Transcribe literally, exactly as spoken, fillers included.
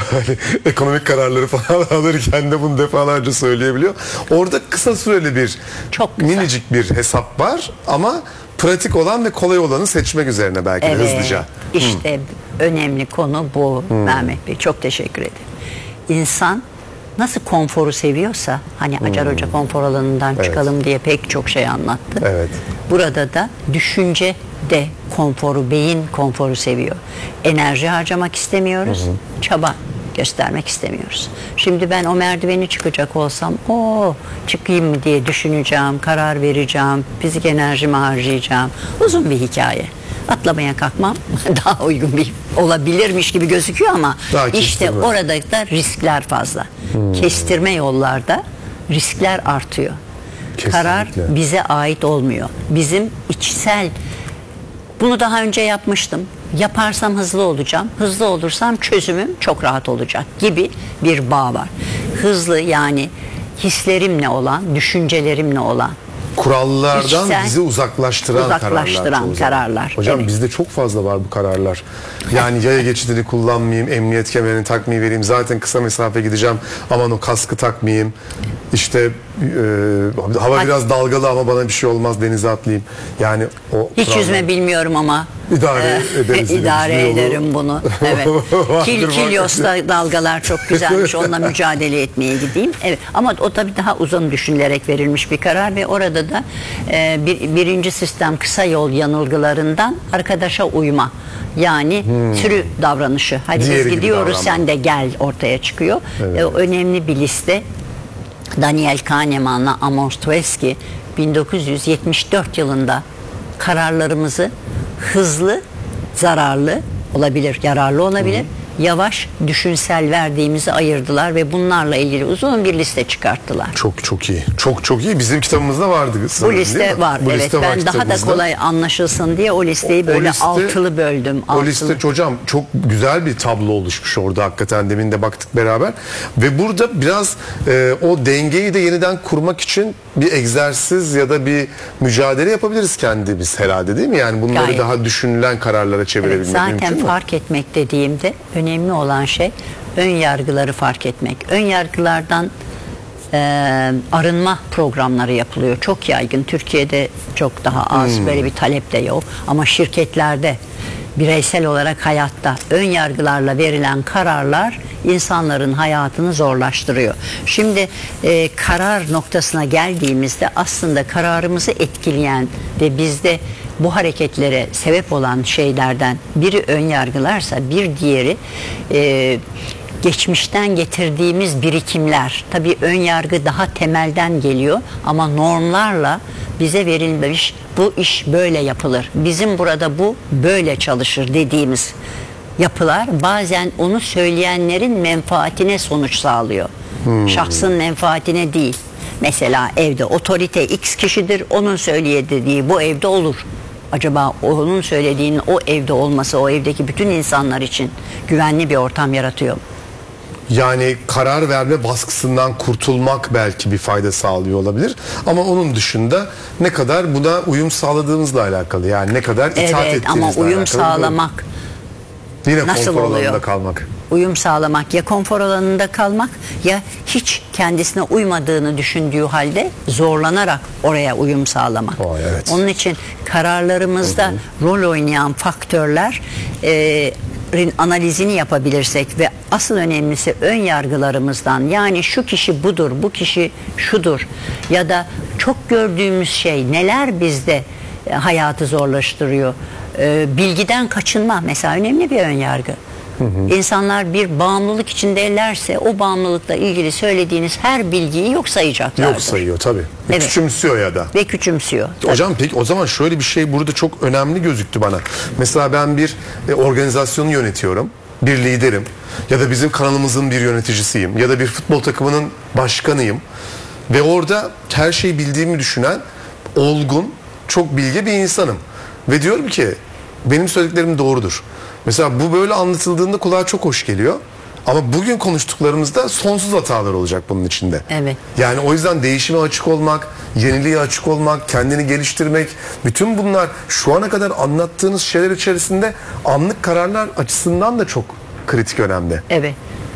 hani ekonomik kararları falan alırken de bunu defalarca söyleyebiliyor. Orada kısa süreli bir Çok kısa. minicik bir hesap var ama pratik olan ve kolay olanı seçmek üzerine belki de Evet, hızlıca. İşte hmm. önemli konu bu hmm. Mehmet Bey. Çok teşekkür ederim. İnsan nasıl konforu seviyorsa, hani Acar hmm. Hoca konfor alanından evet. çıkalım diye pek çok şey anlattı. Evet. Burada da düşünce de konforu, beyin konforu seviyor. Enerji harcamak istemiyoruz, hmm. çaba göstermek istemiyoruz. Şimdi ben o merdiveni çıkacak olsam, o çıkayım mı diye düşüneceğim, karar vereceğim, fizik enerjimi harcayacağım. Uzun bir hikaye. Atlamaya kalkmam daha uygun bir olabilirmiş gibi gözüküyor ama daha işte orada da riskler fazla. Hmm. Kestirme yollarda riskler artıyor. Kesinlikle. Karar bize ait olmuyor. Bizim içsel, bunu daha önce yapmıştım. Yaparsam hızlı olacağım. Hızlı olursam çözümüm çok rahat olacak gibi bir bağ var. Hızlı, yani hislerimle olan, düşüncelerimle olan, kurallardan İçsel, bizi uzaklaştıran, uzaklaştıran kararlar. kararlar. Hocam evet. bizde çok fazla var bu kararlar. Yani yaya geçidini kullanmayayım, emniyet kemerini takmayı vereyim, zaten kısa mesafe gideceğim, aman o kaskı takmayayım. İşte e, hava Hadi. biraz dalgalı ama bana bir şey olmaz, denize atlayayım. Yani o hiç kurallar... yüzme bilmiyorum ama idare ederiz. idare ederim bunu. Evet. Kil, Kilyos'ta dalgalar çok güzelmiş. Onunla mücadele etmeye gideyim. Evet. Ama o tabii daha uzun düşünülerek verilmiş bir karar ve orada da e, bir, birinci sistem kısa yol yanılgılarından arkadaşa uyma. Yani hmm. sürü davranışı. Hadi Diğeri biz gidiyoruz, sen de gel ortaya çıkıyor. Evet. E, önemli bir liste. Daniel Kahneman'la Amos Tversky bin dokuz yüz yetmiş dört yılında kararlarımızı hızlı, zararlı olabilir, yararlı olabilir, hı-hı, yavaş, düşünsel verdiğimizi ayırdılar ve bunlarla ilgili uzun bir liste çıkarttılar. Çok çok iyi. Çok çok iyi. Bizim kitabımızda vardı sanırım, bu liste var. Bu evet. Liste ben var daha da kolay anlaşılsın diye o listeyi böyle o liste, altılı böldüm. Altılı. O liste hocam çok güzel bir tablo oluşmuş orada hakikaten, demin de baktık beraber. Ve burada biraz e, o dengeyi de yeniden kurmak için bir egzersiz ya da bir mücadele yapabiliriz kendimiz herhalde, değil mi? Yani bunları Gayet. daha düşünülen kararlara çevirebilmek evet, zaten mümkün mü? Zaten fark etmek dediğimde önemli olan şey ön yargıları fark etmek. Ön yargılardan e, arınma programları yapılıyor. Çok yaygın. Türkiye'de çok daha az. Hmm. Böyle bir talep de yok. Ama şirketlerde, bireysel olarak hayatta ön yargılarla verilen kararlar insanların hayatını zorlaştırıyor. Şimdi e, karar noktasına geldiğimizde aslında kararımızı etkileyen ve bizde bu hareketlere sebep olan şeylerden biri ön yargılarsa bir diğeri e, geçmişten getirdiğimiz birikimler. Tabii ön yargı daha temelden geliyor ama normlarla bize verilmiş, bu iş böyle yapılır, bizim burada bu böyle çalışır dediğimiz yapılar bazen onu söyleyenlerin menfaatine sonuç sağlıyor. Hmm. Şahsın menfaatine değil. Mesela evde otorite X kişidir, onun söylediği bu evde olur. Acaba onun söylediğinin o evde olması o evdeki bütün insanlar için güvenli bir ortam yaratıyor mu? Yani karar verme baskısından kurtulmak belki bir fayda sağlıyor olabilir. Ama onun dışında ne kadar buna uyum sağladığımızla alakalı. Yani ne kadar itaat evet, ettiğimizle alakalı. Evet ama uyum alakalı sağlamak yine nasıl konfor oluyor? alanında kalmak. Uyum sağlamak ya konfor alanında kalmak ya hiç kendisine uymadığını düşündüğü halde zorlanarak oraya uyum sağlamak. Oh, evet. Onun için kararlarımızda Hı-hı. rol oynayan faktörler e, analizini yapabilirsek ve asıl önemlisi ön yargılarımızdan, yani şu kişi budur, bu kişi şudur ya da çok gördüğümüz şey neler bizde e, hayatı zorlaştırıyor. E, bilgiden kaçınma mesela önemli bir ön yargı. Hı hı. İnsanlar bir bağımlılık içindeylerse o bağımlılıkla ilgili söylediğiniz her bilgiyi yok sayacaklardır. Yok sayıyor tabii. Ve evet. küçümsüyor ya da. Ve küçümsüyor. Tabii. Hocam peki o zaman şöyle bir şey burada çok önemli gözüktü bana. Mesela ben bir e, organizasyonu yönetiyorum. Bir liderim. Ya da bizim kanalımızın bir yöneticisiyim. Ya da bir futbol takımının başkanıyım. Ve orada her şeyi bildiğimi düşünen olgun, çok bilge bir insanım. Ve diyorum ki benim söylediklerim doğrudur. Mesela bu böyle anlatıldığında kulağa çok hoş geliyor. Ama bugün konuştuklarımızda sonsuz hatalar olacak bunun içinde. Evet. Yani o yüzden değişime açık olmak, yeniliğe açık olmak, kendini geliştirmek, bütün bunlar şu ana kadar anlattığınız şeyler içerisinde anlık kararlar açısından da çok kritik önemli. Evet.